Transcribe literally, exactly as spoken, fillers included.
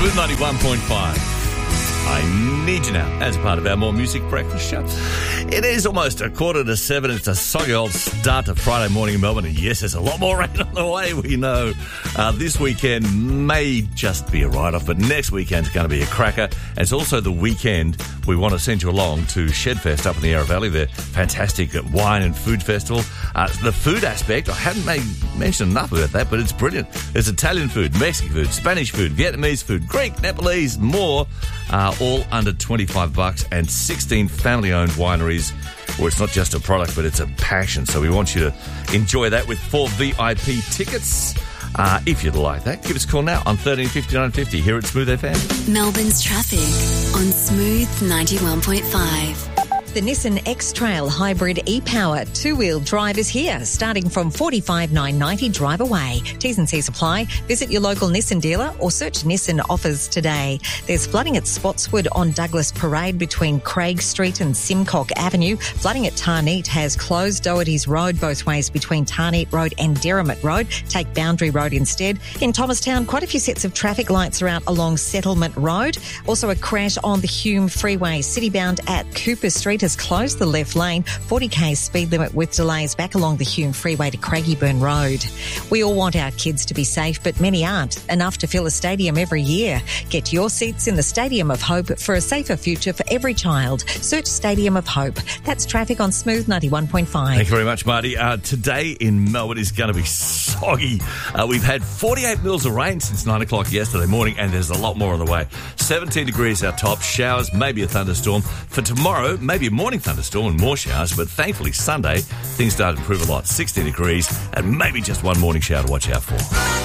Smooth ninety-one point five. I need you now as part of our More Music Breakfast show. It is almost a quarter to seven. It's a soggy old start to Friday morning in Melbourne. And yes, there's a lot more rain on the way, we know. Uh, this weekend may just be a write-off, but next weekend's going to be a cracker. It's also the weekend we want to send you along to Shedfest up in the Yarra Valley. Their fantastic wine and food festival. Uh, the food aspect, I haven't made, mentioned enough about that, but it's brilliant. There's Italian food, Mexican food, Spanish food, Vietnamese food, Greek, Nepalese, more. Uh, all under twenty-five bucks, and sixteen family-owned wineries. Well, it's not just a product, but it's a passion. So we want you to enjoy that with four V I P tickets. Uh, if you'd like that, give us a call now on thirteen fifty-nine fifty here at Smooth F M. Melbourne's traffic on Smooth ninety-one point five. The Nissan X-Trail Hybrid e-Power two-wheel drive is here, starting from forty-five thousand nine hundred ninety dollars drive away. T's and C's apply. Visit your local Nissan dealer or search Nissan offers today. There's flooding at Spotswood on Douglas Parade between Craig Street and Simcock Avenue. Flooding at Tarneet has closed Doherty's Road both ways between Tarneet Road and Derrimut Road. Take Boundary Road instead. In Thomastown, quite a few sets of traffic lights are out along Settlement Road. Also a crash on the Hume Freeway. Citybound at Cooper Street has closed the left lane. forty k speed limit with delays back along the Hume Freeway to Craigieburn Road. We all want our kids to be safe, but many aren't. Enough to fill a stadium every year. Get your seats in the Stadium of Hope for a safer future for every child. Search Stadium of Hope. That's traffic on Smooth ninety-one point five. Thank you very much, Marty. Uh, today in Melbourne is going to be soggy. Uh, we've had forty-eight mils of rain since nine o'clock yesterday morning, and there's a lot more on the way. seventeen degrees our top, showers, maybe a thunderstorm. For tomorrow, maybe a morning thunderstorm and more showers, but thankfully Sunday, things start to improve a lot. sixteen degrees and maybe just one morning shower to watch out for.